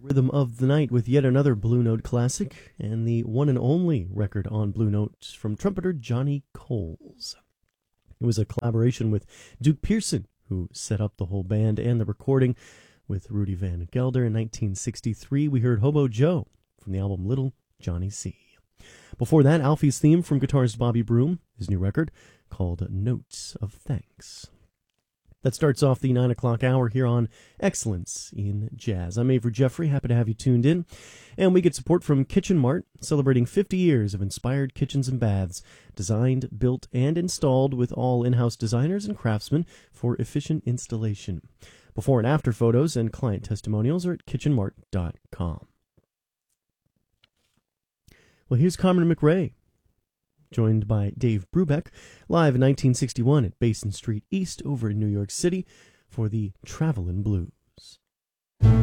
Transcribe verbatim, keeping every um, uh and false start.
Rhythm of the Night with yet another Blue Note classic, and the one and only record on Blue Note from trumpeter Johnny Coles. It was a collaboration with Duke Pearson, who set up the whole band and the recording with Rudy Van Gelder in nineteen sixty-three. We heard Hobo Joe from the album Little Johnny C. Before that, Alfie's theme from guitarist Bobby Broom, his new record called Notes of Thanks. That starts off the nine o'clock hour here on Excellence in Jazz. I'm Avery Jeffrey, happy to have you tuned in. And we get support from Kitchen Mart, celebrating fifty years of inspired kitchens and baths, designed, built, and installed with all in-house designers and craftsmen for efficient installation. Before and after photos and client testimonials are at kitchen mart dot com. Well, here's Carmen McRae, joined by Dave Brubeck, live in nineteen sixty-one at Basin Street East over in New York City for the Travelin' Blues.